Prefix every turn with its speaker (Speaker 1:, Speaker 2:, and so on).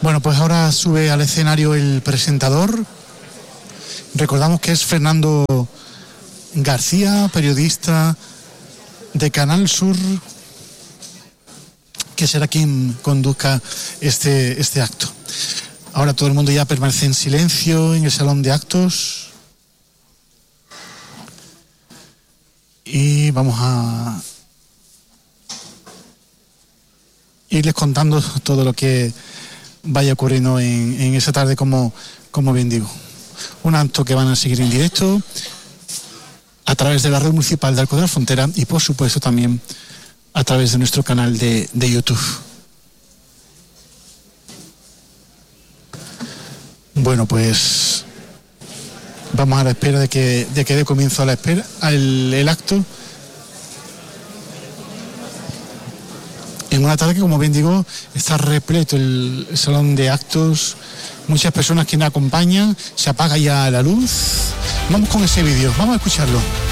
Speaker 1: Bueno, pues ahora sube al escenario el presentador. Recordamos que es Fernando García, periodista de Canal Sur, que será quien conduzca este acto. Ahora todo el mundo ya permanece en silencio en el salón de actos. Y vamos a irles contando todo lo que vaya ocurriendo en esa tarde, como bien digo. Un acto que van a seguir en directo a través de la red municipal de Arcos de la Frontera y por supuesto también a través de nuestro canal de YouTube. Bueno, pues vamos a la espera de que dé comienzo el acto. En una tarde que, como bien digo, está repleto el salón de actos, muchas personas que nos acompañan, se apaga ya la luz. Vamos con ese vídeo, vamos a escucharlo.